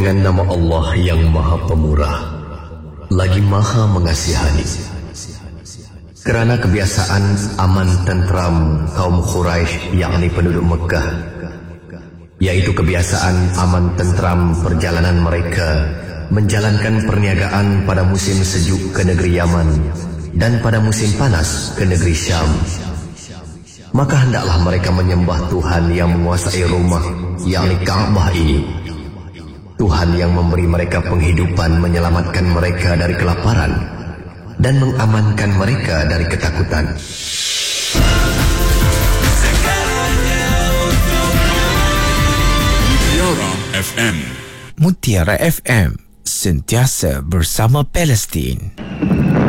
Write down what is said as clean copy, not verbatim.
Dengan nama Allah yang Maha Pemurah, lagi Maha Mengasihani. Kerana kebiasaan aman tentram kaum Quraisy, yakni penduduk Mekah, yaitu kebiasaan aman tentram perjalanan mereka menjalankan perniagaan pada musim sejuk ke negeri Yaman dan pada musim panas ke negeri Syam, maka hendaklah mereka menyembah Tuhan yang menguasai rumah, yakni Ka'bah ini, Tuhan yang memberi mereka penghidupan, menyelamatkan mereka dari kelaparan dan mengamankan mereka dari ketakutan. Mutiara FM. Mutiara FM, sentiasa bersama Palestin.